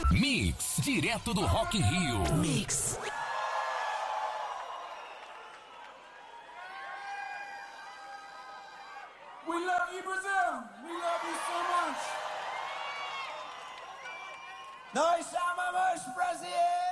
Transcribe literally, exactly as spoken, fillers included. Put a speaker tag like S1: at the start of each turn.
S1: Mix, direto do Rock in Rio.
S2: Mix.
S3: We love you, Brazil. We love you so much. Nós chamamos Brasil!